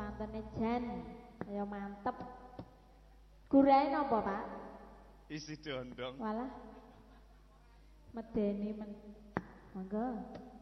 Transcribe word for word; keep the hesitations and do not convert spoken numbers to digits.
mantene Jan. Ayo mantep. Gurahe napa, Pak? Isi dondong. Walah. Medeni men. Monggo.